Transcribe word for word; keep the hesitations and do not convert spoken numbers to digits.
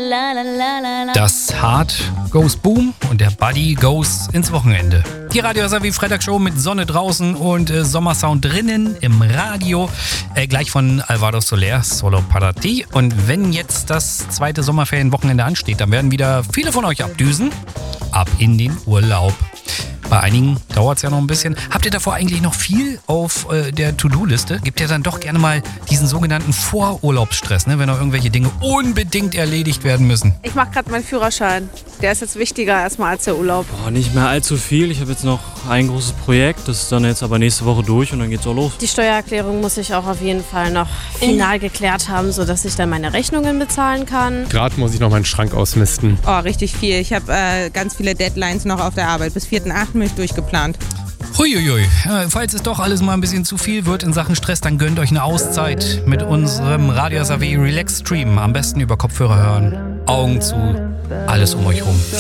Das Heart goes boom und der Body goes ins Wochenende. Die Radio Wasabi Freitagsshow mit Sonne draußen und äh, Sommersound drinnen im Radio. Äh, gleich von Alvaro Soler, Solo Para Ti. Und wenn jetzt das zweite Sommerferienwochenende ansteht, dann werden wieder viele von euch abdüsen. Ab in den Urlaub. Bei einigen dauert es ja noch ein bisschen. Habt ihr davor eigentlich noch viel auf äh, der To-Do-Liste? Gibt ihr dann doch gerne mal diesen sogenannten Vorurlaubsstress, ne? Wenn noch irgendwelche Dinge unbedingt erledigt werden müssen? Ich mache gerade meinen Führerschein. Der ist jetzt wichtiger erstmal als der Urlaub. Oh, nicht mehr allzu viel. Ich habe jetzt noch ein großes Projekt. Das ist dann jetzt aber nächste Woche durch und dann geht's auch los. Die Steuererklärung muss ich auch auf jeden Fall noch final geklärt haben, sodass ich dann meine Rechnungen bezahlen kann. Gerade muss ich noch meinen Schrank ausmisten. Oh, richtig viel. Ich habe äh, ganz viele Deadlines noch auf der Arbeit. Bis vierten achten bin ich durchgeplant. Huiuiui, ja, falls es doch alles mal ein bisschen zu viel wird in Sachen Stress, dann gönnt euch eine Auszeit mit unserem Radio Wasabi Relax Stream. Am besten über Kopfhörer hören, Augen zu, alles um euch rum.